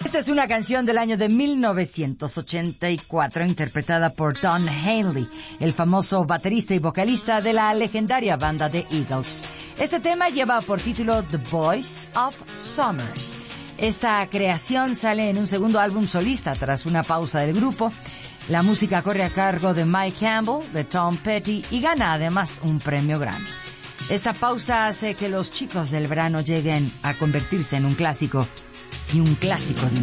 Esta es una canción del año de 1984 interpretada por Don Henley, el famoso baterista y vocalista de la legendaria banda The Eagles. Este tema lleva por título The Voice of Summer. Esta creación sale en un segundo álbum solista tras una pausa del grupo. La música corre a cargo de Mike Campbell, de Tom Petty y gana además un premio Grammy. Esta pausa hace que Los Chicos del Verano lleguen a convertirse en un clásico y un clásico de